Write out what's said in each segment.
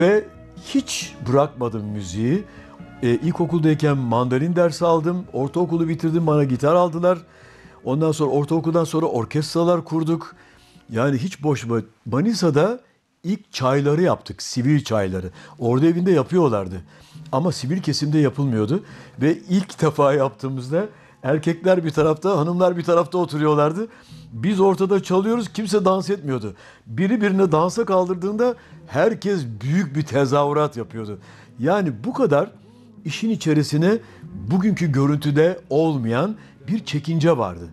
Ve hiç bırakmadım müziği. İlkokuldayken mandolin dersi aldım. Ortaokulu bitirdim, bana gitar aldılar. Ondan sonra ortaokuldan sonra orkestralar kurduk. Yani hiç boş. Manisa'da ilk çayları yaptık, sivil çayları. Orada evinde yapıyorlardı. Ama sivil kesimde yapılmıyordu. Ve ilk defa yaptığımızda erkekler bir tarafta, hanımlar bir tarafta oturuyorlardı. Biz ortada çalıyoruz, kimse dans etmiyordu. Biri birine dansa kaldırdığında herkes büyük bir tezahürat yapıyordu. Yani bu kadar işin içerisine bugünkü görüntüde olmayan bir çekince vardı.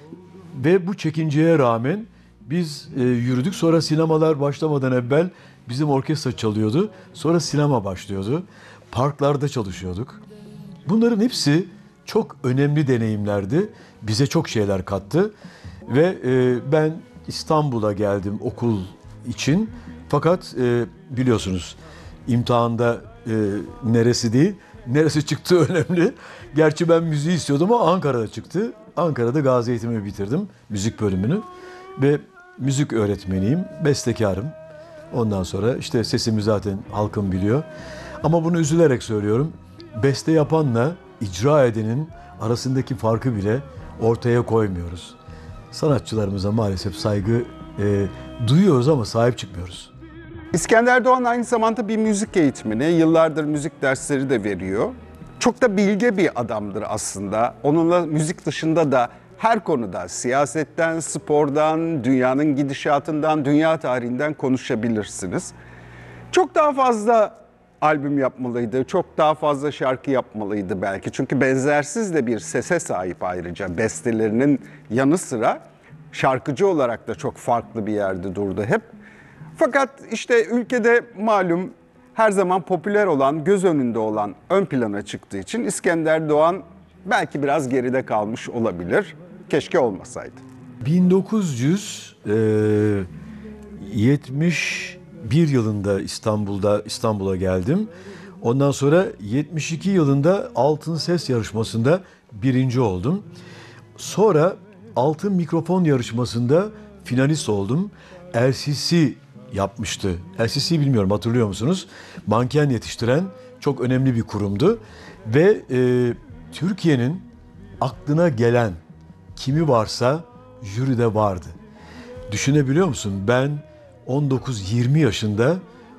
Ve bu çekinceye rağmen biz yürüdük. Sonra sinemalar başlamadan evvel bizim orkestra çalıyordu. Sonra sinema başlıyordu. Parklarda çalışıyorduk. Bunların hepsi çok önemli deneyimlerdi. Bize çok şeyler kattı. Ve ben İstanbul'a geldim okul için. Fakat biliyorsunuz imtihanda neresi değil, neresi çıktığı önemli. Gerçi ben müziği istiyordum ama Ankara'da çıktı. Ankara'da Gazi Eğitim'i bitirdim, müzik bölümünü. Ve müzik öğretmeniyim, bestekarım. Ondan sonra işte sesimi zaten halkım biliyor. Ama bunu üzülerek söylüyorum. Beste yapanla icra edenin arasındaki farkı bile ortaya koymuyoruz. Sanatçılarımıza maalesef saygı duyuyoruz ama sahip çıkmıyoruz. İskender Doğan aynı zamanda bir müzik eğitmeni. Yıllardır müzik dersleri de veriyor. Çok da bilge bir adamdır aslında. Onunla müzik dışında da her konuda siyasetten, spordan, dünyanın gidişatından, dünya tarihinden konuşabilirsiniz. Çok daha fazla albüm yapmalıydı, çok daha fazla şarkı yapmalıydı belki. Çünkü benzersiz de bir sese sahip ayrıca. Bestelerinin yanı sıra şarkıcı olarak da çok farklı bir yerde durdu hep. Fakat işte ülkede malum her zaman popüler olan, göz önünde olan ön plana çıktığı için İskender Doğan belki biraz geride kalmış olabilir. Keşke olmasaydı. 1971 yılında İstanbul'a geldim. Ondan sonra 72 yılında Altın Ses yarışmasında birinci oldum. Sonra Altın Mikrofon yarışmasında finalist oldum. LCC yapmıştı. LCC bilmiyorum, hatırlıyor musunuz? Manken yetiştiren çok önemli bir kurumdu. Ve Türkiye'nin aklına gelen kimi varsa jüride vardı. Düşünebiliyor musun? Ben 19-20 yaşında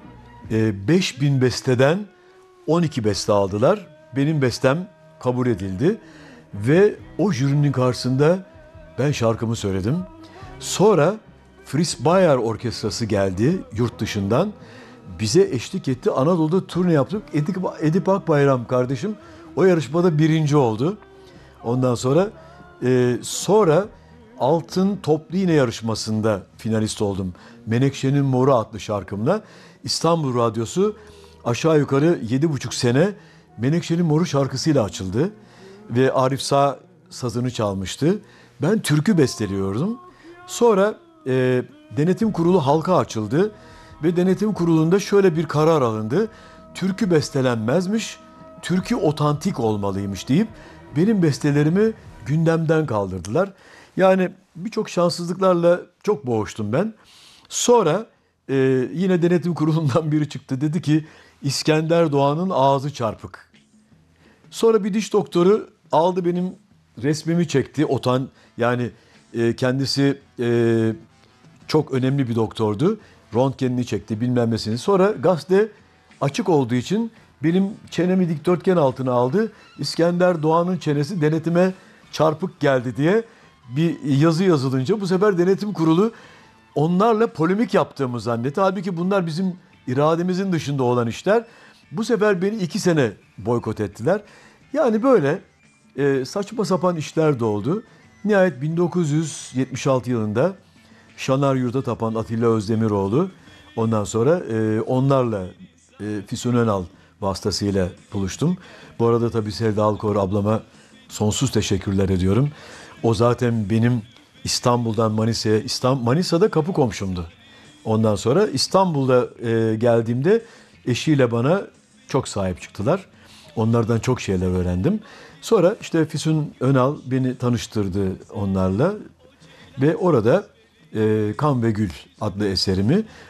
5000 besteden 12 beste aldılar. Benim bestem kabul edildi. Ve o jürinin karşısında ben şarkımı söyledim. Sonra Fritz Bayer Orkestrası geldi yurt dışından. Bize eşlik etti. Anadolu'da turne yaptık. Edip Akbayram kardeşim o yarışmada birinci oldu. Ondan sonra Altın Toplu İğne yarışmasında finalist oldum. Menekşe'nin Moru adlı şarkımla. İstanbul Radyosu aşağı yukarı 7,5 sene Menekşe'nin Moru şarkısıyla açıldı. Ve Arif Sağ sazını çalmıştı. Ben türkü besteliyordum. Sonra denetim kurulu halka açıldı. Ve denetim kurulunda şöyle bir karar alındı. Türkü bestelenmezmiş, türkü otantik olmalıymış deyip benim bestelerimi gündemden kaldırdılar. Yani birçok şanssızlıklarla çok boğuştum ben. Sonra yine denetim kurulundan biri çıktı. Dedi ki İskender Doğan'ın ağzı çarpık. Sonra bir diş doktoru aldı, benim resmimi çekti. Yani kendisi çok önemli bir doktordu. Röntgenini çekti, bilmem nesini. Sonra gazete açık olduğu için benim çenemi dikdörtgen altına aldı. İskender Doğan'ın çenesi denetime çarpık geldi diye bir yazı yazılınca bu sefer denetim kurulu onlarla polemik yaptığımı zannetti. Halbuki bunlar bizim irademizin dışında olan işler. Bu sefer beni 2 sene boykot ettiler. Yani böyle saçma sapan işler de oldu. Nihayet 1976 yılında Şanar Yurda Tapan Atilla Özdemiroğlu, ondan sonra onlarla Füsun Önal vasıtasıyla buluştum. Bu arada tabii Sevda Alkor ablama sonsuz teşekkürler ediyorum. O zaten benim İstanbul'dan Manisa'ya, Manisa'da kapı komşumdu. Ondan sonra İstanbul'da geldiğimde eşiyle bana çok sahip çıktılar. Onlardan çok şeyler öğrendim. Sonra işte Füsun Önal beni tanıştırdı onlarla ve orada Kan ve Gül adlı eserimi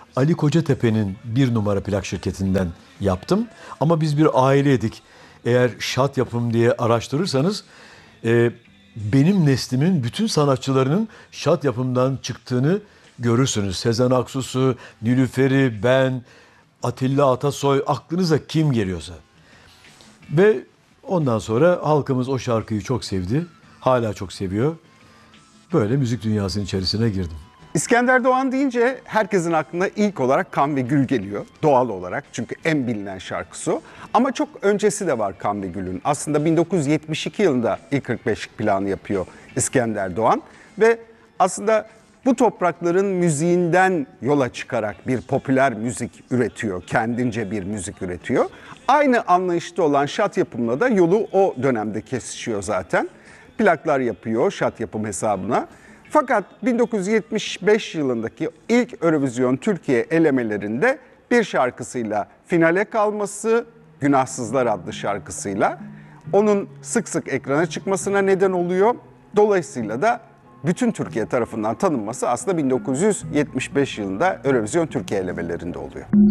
Ali Kocatepe'nin bir numara plak şirketinden yaptım. Ama biz bir aileydik. Eğer şat yapım diye araştırırsanız benim neslimin bütün sanatçılarının şat yapımdan çıktığını görürsünüz. Sezen Aksu'su, Nilüfer'i, ben, Atilla Atasoy, aklınıza kim geliyorsa. Ve ondan sonra halkımız o şarkıyı çok sevdi. Hala çok seviyor. Böyle müzik dünyasının içerisine girdim. İskender Doğan deyince herkesin aklına ilk olarak Kan ve Gül geliyor doğal olarak. Çünkü en bilinen şarkısı o. Ama çok öncesi de var Kan ve Gül'ün. Aslında 1972 yılında ilk 45'lik planı yapıyor İskender Doğan. Ve aslında bu toprakların müziğinden yola çıkarak bir popüler müzik üretiyor. Kendince bir müzik üretiyor. Aynı anlayışta olan şat yapımla da yolu o dönemde kesişiyor zaten. Plaklar yapıyor şat yapım hesabına. Fakat 1975 yılındaki ilk Eurovision Türkiye elemelerinde bir şarkısıyla finale kalması, Günahsızlar adlı şarkısıyla onun sık sık ekrana çıkmasına neden oluyor. Dolayısıyla da bütün Türkiye tarafından tanınması aslında 1975 yılında Eurovision Türkiye elemelerinde oluyor.